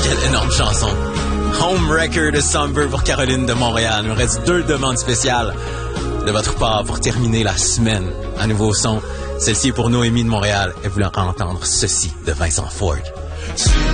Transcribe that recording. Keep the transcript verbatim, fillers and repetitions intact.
Quelle énorme chanson. Homewrecker de Somber pour Caroline de Montréal. Il me reste deux demandes spéciales de votre part pour terminer la semaine. Un nouveau son. Celle-ci est pour Noémie de Montréal. Elle voulait entendre ceci de Vincent Ford.